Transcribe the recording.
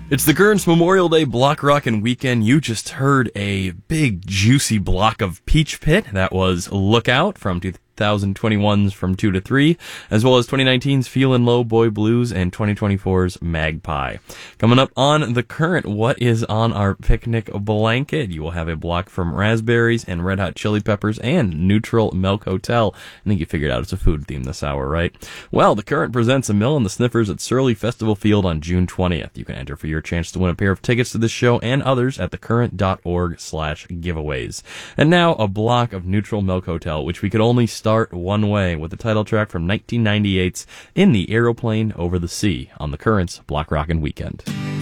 It's the Currents Memorial Day Block Rockin' Weekend. You just heard a big, juicy block of Peach Pit. That was Lookout from 2021's From 2 to 3, as well as 2019's Feelin' Low Boy Blues and 2024's Magpie. Coming up on The Current, what is on our picnic blanket? You will have a block from Raspberries and Red Hot Chili Peppers and Neutral Milk Hotel. I think you figured out it's a food theme this hour, right? Well, The Current presents a Mill and the Sniffers at Surly Festival Field on June 20th. You can enter for your chance to win a pair of tickets to this show and others at thecurrent.org/giveaways. And now, a block of Neutral Milk Hotel, which we could only start one way with the title track from 1998's In the Aeroplane Over the Sea on the Current's Block Rockin' Weekend.